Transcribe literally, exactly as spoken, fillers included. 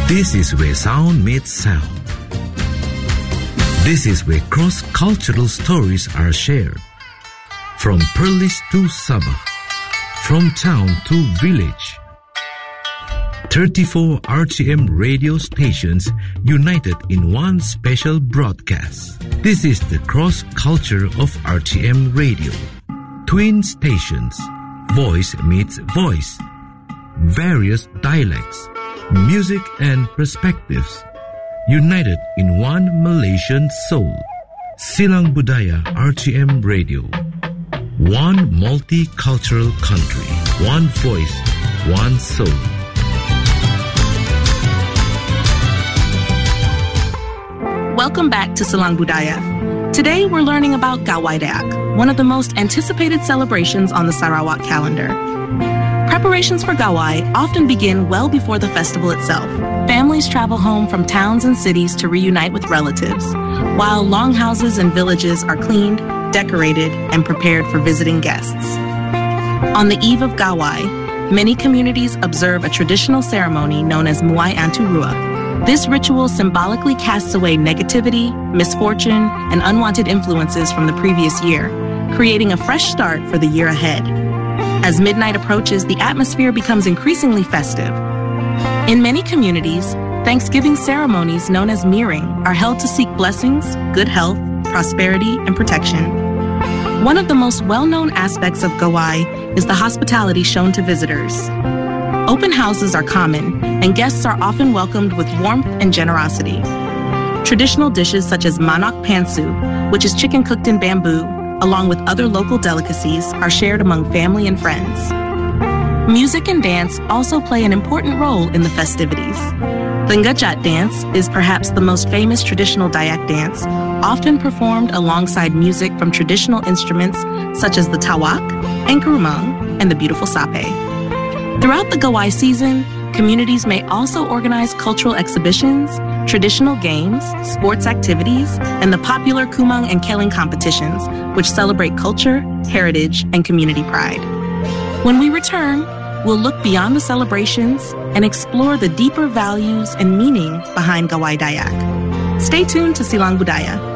This is where sound meets sound. This is where cross-cultural stories are shared. From Perlis to Sabah, from town to village. thirty-four R T M radio stations united in one special broadcast. This is the cross-culture of R T M radio. Twin stations, voice meets voice. Various dialects, music and perspectives, united in one Malaysian soul. Silang Budaya R T M Radio. One multicultural country, one voice, one soul. Welcome back to Silang Budaya. Today we're learning about Gawai Dayak, one of the most anticipated celebrations on the Sarawak calendar. Preparations for Gawai often begin well before the festival itself. Families travel home from towns and cities to reunite with relatives, while longhouses and villages are cleaned, decorated, and prepared for visiting guests. On the eve of Gawai, many communities observe a traditional ceremony known as Muay Anturua. This ritual symbolically casts away negativity, misfortune, and unwanted influences from the previous year, creating a fresh start for the year ahead. As midnight approaches, the atmosphere becomes increasingly festive. In many communities, Thanksgiving ceremonies known as Miring are held to seek blessings, good health, prosperity, and protection. One of the most well-known aspects of Gawai is the hospitality shown to visitors. Open houses are common, and guests are often welcomed with warmth and generosity. Traditional dishes such as manok pansu, which is chicken cooked in bamboo, along with other local delicacies, are shared among family and friends. Music and dance also play an important role in the festivities. The Ngajat dance is perhaps the most famous traditional Dayak dance, often performed alongside music from traditional instruments such as the tawak, engkurumang, and the beautiful sape. Throughout the Gawai season, communities may also organize cultural exhibitions, traditional games, sports activities, and the popular Kumang and Keling competitions, which celebrate culture, heritage, and community pride. When we return, we'll look beyond the celebrations and explore the deeper values and meaning behind Gawai Dayak. Stay tuned to Silang Budaya.